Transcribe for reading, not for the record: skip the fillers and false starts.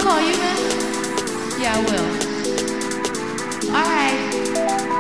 call you, man? Yeah, I will. All right.